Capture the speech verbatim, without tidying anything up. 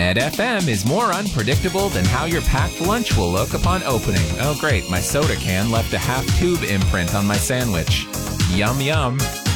Med F M is more unpredictable than how your packed lunch will look upon opening. Oh great, my soda can left a half-tube imprint on my sandwich. Yum yum.